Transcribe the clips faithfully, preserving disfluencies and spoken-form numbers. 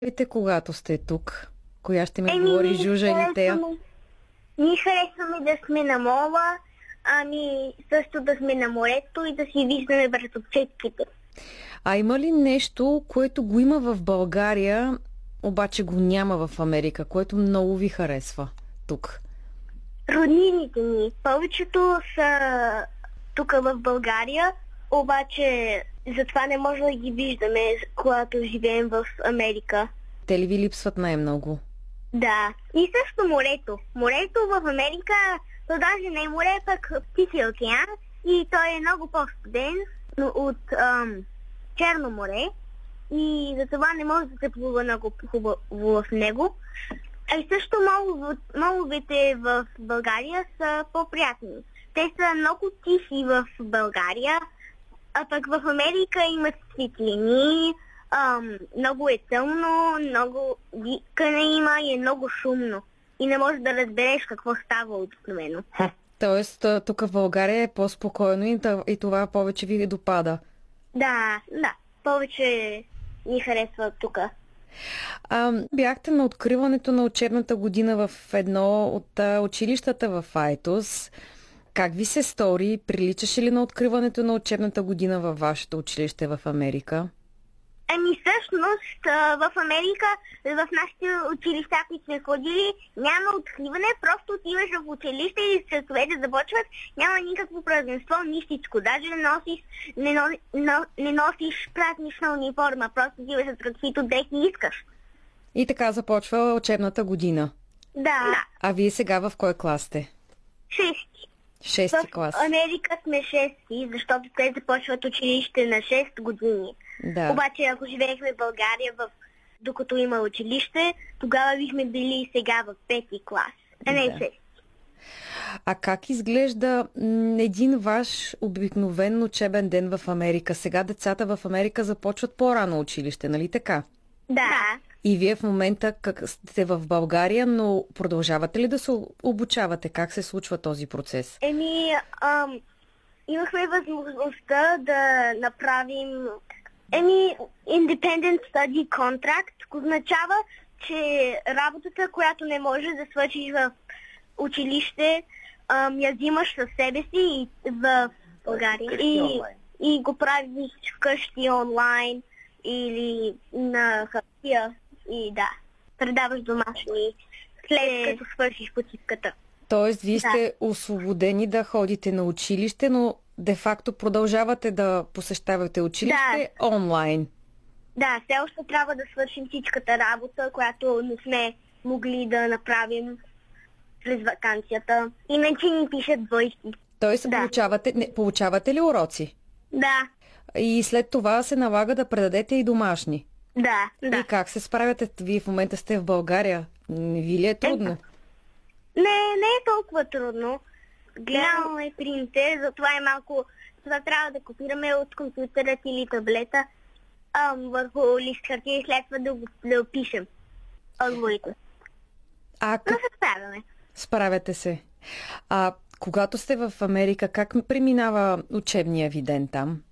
Вите, когато сте тук, коя ще ми Еми, говори, ние Жужа или Тея? харесваме, ние харесваме да сме на мола, ами също да сме на морето и да си виждаме през отсечките. А има ли нещо, което го има в България, обаче го няма в Америка, което много ви харесва тук? Роднините ни, повечето са тук в България, обаче затова не може да ги виждаме, когато живеем в Америка. Те ли ви липсват най-много? Да. И също морето. Морето в Америка, то даже не е море, пък Тихи океан и той е много по-студен от ам, Черно море и затова не може да се плува много хубаво в него. А и също молове- моловете в България са по-приятни. Те са много тихи в България, а пък в Америка имат светлини, ам, много е тъмно, много викане има и е много шумно. И не можеш да разбереш какво става обикновено. Тоест, а, тук в България е по-спокойно и, та- и това повече ви допада. Да, да, повече ни харесва тук. А, бяхте на откриването на учебната година в едно от а, училищата в Айтос. Как ви се стори? Приличаше ли на откриването на учебната година във вашето училище в Америка? Ами всъщност а, в Америка, в нашите училища, които сме ходили, няма откриване, просто отиваш в училище и часовете започват, няма никакво празненство, нищичко. Даже не носиш, не, но, но, не носиш празнична униформа, просто отиваш с каквито дрехи искаш. И така започва учебната година. Да, А вие сега в кой клас сте? шести. Шести В клас. Америка сме шести, защото те започват училище на шест години. Да. Обаче, ако живеехме в България, в... докато има училище, тогава бихме били сега в пети клас, а не Да. шести. А как изглежда м, един ваш обикновен учебен ден в Америка? Сега децата в Америка започват по-рано училище, нали така? Да. И вие в момента как сте в България, но продължавате ли да се обучавате? Как се случва този процес? Еми, ам, имахме възможността да направим еми, Independent Study Contract, означава, че работата, която не можеш да свършиш в училище, ам, я взимаш със себе си и в България. И, и го правиш вкъщи онлайн или на хартия и да, предаваш домашни след като свършиш почивката. Тоест, вие сте освободени да ходите на училище, но де-факто продължавате да посещавате училище онлайн. Да, все още трябва да свършим всичката работа, която не сме могли да направим през ваканцията. Иначе ни пишат двойки. Тоест, Да. получавате, не, получавате ли уроци? Да, И след това се налага да предадете и домашни. да, да. И как се справяте? Вие в момента сте в България. Не ви ли е трудно? Не, не е толкова трудно. Гледаме принтер, затова е малко... Това трябва да копираме от компютъра или таблета ам, върху лист хартия и след това да го да опишем отговорите. А Но как се справяме. справяте се? А когато сте в Америка, как преминава учебния ви ден там?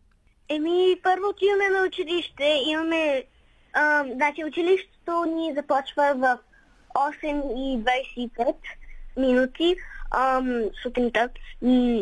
Еми, първо отиваме на училище, имаме... Ам, значи, училището ни започва в осем и двадесет и пет минути ам, сутринта и,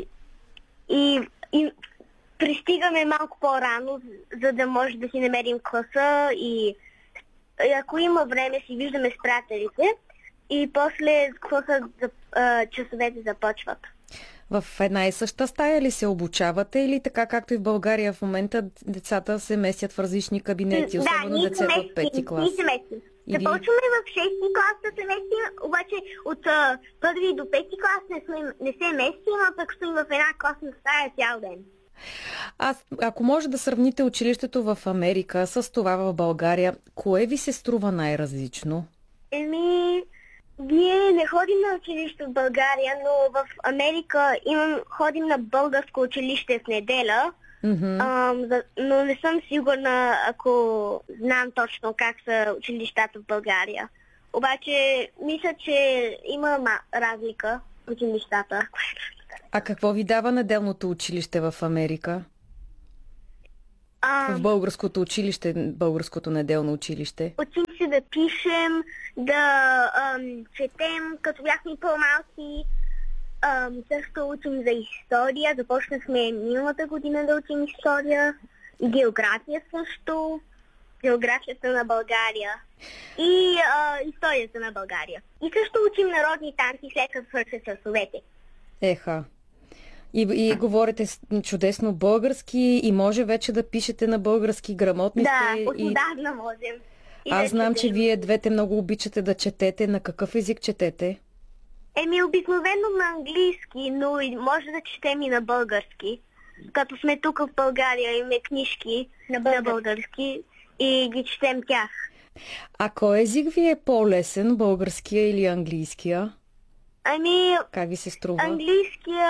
и, и пристигаме малко по-рано, за да може да си намерим класа и, и ако има време си виждаме с приятелите и после класа, а, часовете започват. В една и съща стая ли се обучавате или така както и в България в момента децата се местят в различни кабинети, особено ние децата се от пети местим, клас? ние се местим. И ви- Започваме в шести клас да се местим, обаче от а, първи до пети клас не, сме, не се местим, а пък стоим в една класна стая цял ден. Аз, ако може да сравните училището в Америка с това в България, кое ви се струва най-различно? Еми, ние не ходим на училище в България, но в Америка имам, ходим на българско училище в неделя, Мгм. ам, за, но не съм сигурна, ако знам точно как са училищата в България. Обаче, мисля, че има ма, разлика в училищата. А какво ви дава неделното училище в Америка? А, в българското училище, българското неделно училище? Учим се да пишем, да ам, четем, като бяхме по-малки. Ам, също учим за история. Започнахме миналата година да учим история. И география също. Географията на България. И а, историята на България. И също учим народни танци след като свършат часовете. Еха. И, и говорите чудесно български и може вече да пишете на български, грамотни Да, сте. отдавна и... можем. И Аз да знам, че четем. вие двете много обичате да четете. На какъв език четете? Еми, обикновено на английски, но и може да четем и на български. Като сме тук в България, имаме книжки на български, на български и ги четем тях. А кой език ви е по-лесен, българския или английския? Ами, Как ви се струва? английския,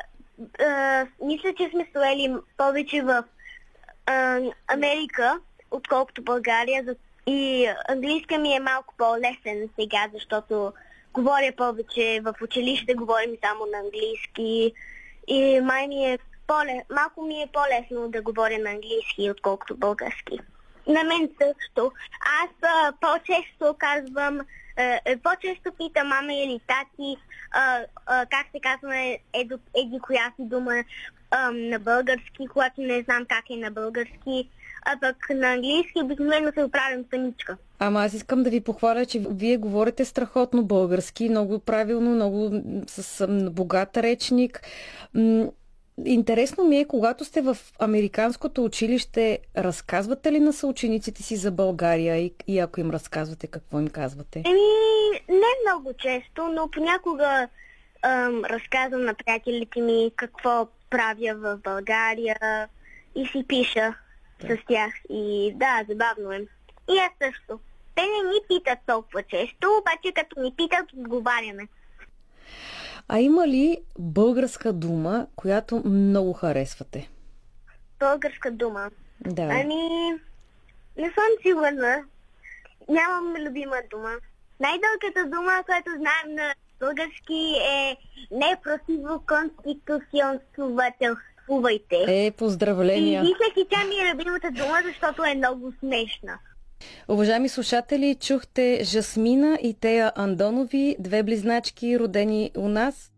а, мисля, че сме стояли повече в а, Америка, отколкото България. За- И английска ми е малко по-лесен сега, защото говоря повече в училище, говорим само на английски. И май ми е по-ле... малко ми е по-лесно да говоря на английски, отколкото български. На мен също. Аз а, по-често казвам, а, а, по-често питам мама или тати, а, а, как се казва еди, еди коя си дума а, на български, когато не знам как е на български. А пък на английски обикновено се оправям самичка. Ама аз искам да ви похваля, че вие говорите страхотно български, много правилно, много с м, богат речник. М, Интересно ми е, когато сте в американското училище, разказвате ли на съучениците си за България и, и ако им разказвате, какво им казвате? Еми, не много често, но понякога ам, разказвам на приятелите ми какво правя в България и си пиша с тях. И да, забавно е. И аз също. Те не ни питат толкова често, обаче като ни питат, отговаряме. А има ли българска дума, която много харесвате? Българска дума. Да. Ами, не съм сигурна. Нямам любима дума. Най-дългата дума, която знаем на български е непротивоконституционствувателствувайте. Е, И поздравления! мисля, че тя ми е любимата дума, защото е много смешна. Уважаеми слушатели, чухте Жасмина и Тея Андонови, две близначки, родени у нас.